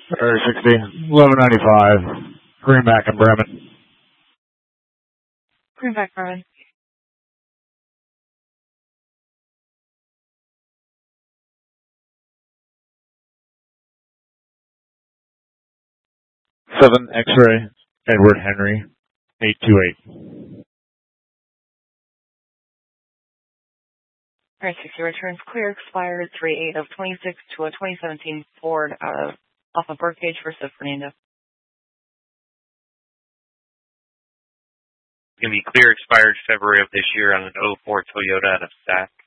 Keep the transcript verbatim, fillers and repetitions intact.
Area sixty, eleven ninety-five, Greenback and Bremen. Greenback, Bremen. seven X-ray, Edward Henry, eight two eight. Area sixty returns clear, expired three eight of twenty-six to a twenty seventeen Ford out of, off of Birdcage for San Fernando. Going to be clear, expired February of this year on an oh four Toyota out of S A F.